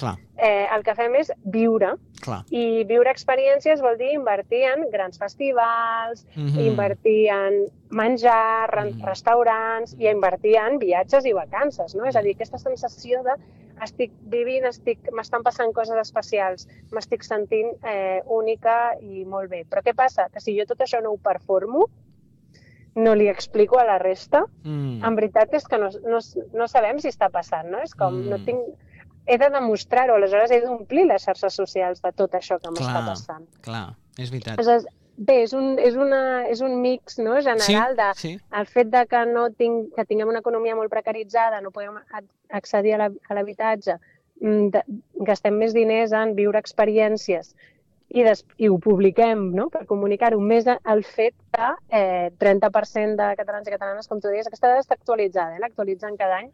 Clar. El que fem és viure. Clar. I viure experiències vol dir invertir en grans festivals, invertir en menjar, restaurants i invertir en viatges i vacances, no? És a dir, aquesta sensació de estic vivint, m'estan passant coses especials, m'estic sentint única i molt bé. Però què passa? Que si jo tot això no ho performo, no li explico a la resta, en veritat és que no sabem si està passant, no? És com, he de demostrar-ho, aleshores he d'omplir les xarxes socials de tot això que m'està passant. Clar, és veritat. Aleshores, bé, és un mix, no, general el fet de que tinguem una economia molt precaritzada, no podem accedir a l'habitatge, gastem més diners en viure experiències i ho publiquem, no?, per comunicar-ho, més el fet que 30% de catalans i catalanes, com tu deies, aquesta dada està actualitzada, l'actualitzen cada any,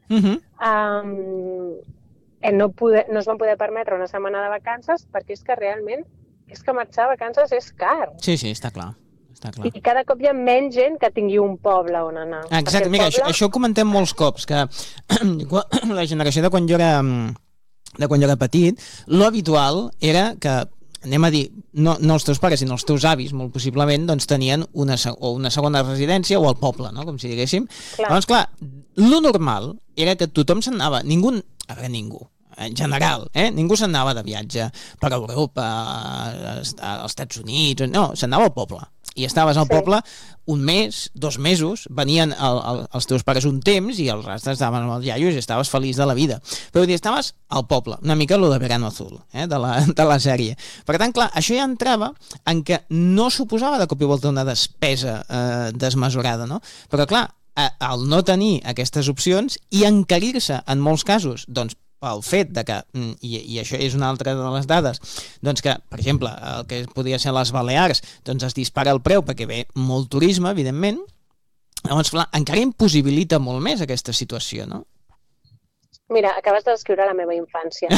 no es van poder permetre una setmana de vacances perquè és que realment marxar a vacances és car. Sí, està clar. I cada cop hi ha menys gent que tingui un poble on anar. Exacte, mira, això ho comentem molts cops, que la generació de quan jo era petit, l'habitual era que, anem a dir, no els teus pares, sinó els teus avis, molt possiblement, doncs tenien una segona residència o al poble, no?, com si diguéssim. Llavors, clar, lo normal era que tothom se'n anava, ningú, en general, ningú se'n anava de viatge per Europa, als Estats Units, no, se'n anava al poble. I estaves al poble un mes, 2 mesos, venien els teus pares un temps i els restes estaven amb els iaios i estaves feliç de la vida. Però vull dir, estaves al poble, una mica lo de Verano Azul, de la sèrie. Per tant, clar, això ja entrava en que no suposava de cop i volta una despesa desmesurada, no? Però clar, al no tenir aquestes opcions i encarir-se en molts casos, doncs, pel fet de que, i això és una altra de les dades, doncs que, per exemple, el que podria ser les Balears, doncs es dispara el preu perquè ve molt turisme, evidentment, llavors, clar, encara impossibilita molt més aquesta situació, no? Mira, acabes de descriure la meva infància.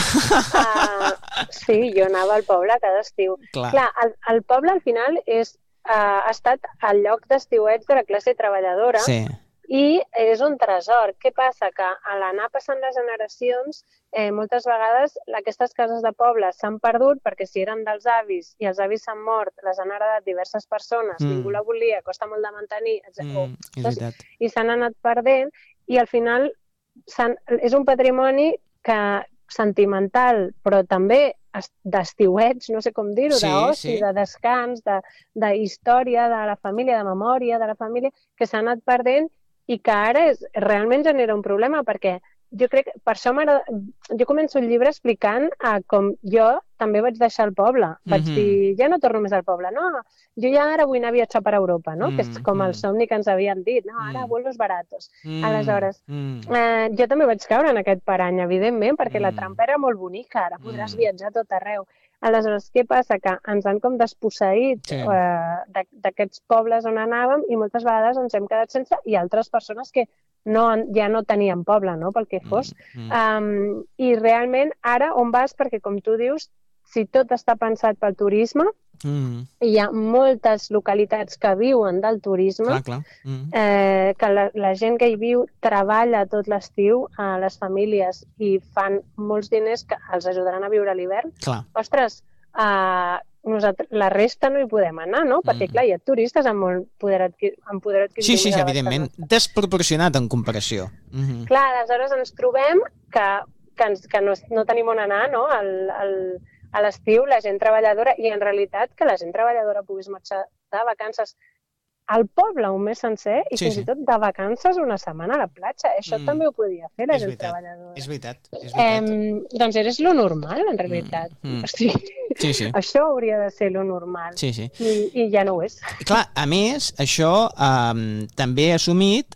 Sí, jo anava al poble cada estiu. Clar, el poble al final ha estat el lloc d'estiueig de la classe treballadora. Sí. I és un tresor. Què passa? Que a l'anar passant les generacions, moltes vegades aquestes cases de poble s'han perdut perquè si eren dels avis i els avis s'han mort, les han heredat diverses persones, ningú la volia, costa molt de mantenir, etc. I s'han anat perdent i al final és un patrimoni sentimental, però també d'estiueig, no sé com dir-ho, d'oci, de descans, d'història, de la família, de memòria de la família, que s'ha anat perdent i que ara realment genera un problema, perquè jo crec que per això jo començo el llibre explicant com jo també vaig deixar el poble. Vaig dir, ja no torno més al poble, no, jo ja ara vull anar a viatjar per Europa, no? Que és com el somni que ens havien dit, no, ara vuelos baratos. Aleshores, jo també vaig caure en aquest parany, evidentment, perquè la trampa era molt bonica, ara podràs viatjar a tot arreu. Aleshores, què passa? Que ens han com desposseït d'aquests pobles on anàvem i moltes vegades ens hem quedat sense i altres persones que ja no tenien poble, no?, pel que fos. I realment ara on vas? Perquè com tu dius, si tot està pensat pel turisme, hi ha moltes localitats que viuen del turisme, que la gent que hi viu treballa tot l'estiu a les famílies i fan molts diners que els ajudaran a viure a l'hivern. Ostres, la resta no hi podem anar, no? Perquè, clar, hi ha turistes amb molt poder adquisitiu. Sí, evidentment. Desproporcionat en comparació. Clar, aleshores ens trobem que no tenim on anar, no?, a l'estiu, la gent treballadora, i en realitat que la gent treballadora pogués marxar de vacances al poble un mes sencer i fins i tot de vacances una setmana a la platja. Això també ho podia fer la gent treballadora. És veritat. Doncs és lo normal, en realitat. Això hauria de ser lo normal. I ja no ho és. Clar, a més, això també ha assumit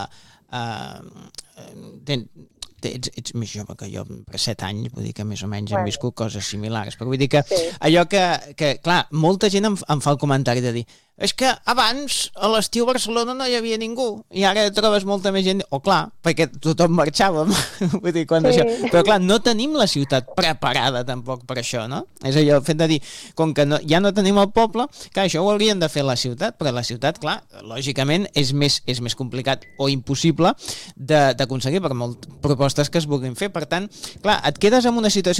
ets més jove que jo per 7 anys, vull dir que més o menys hem viscut coses similars, però vull dir que allò que clar, molta gent em fa el comentari de dir, és que abans a l'estiu a Barcelona no hi havia ningú i ara trobes molta més gent, clar, perquè tothom marxàvem, vull dir, però clar, no tenim la ciutat preparada tampoc per això, no? És allò, el fet de dir, com que ja no tenim el poble, clar, això ho haurien de fer la ciutat, però la ciutat, clar, lògicament és més complicat o impossible d'aconseguir per moltes propostes que es vulguin fer, per tant, clar, et quedes en una situació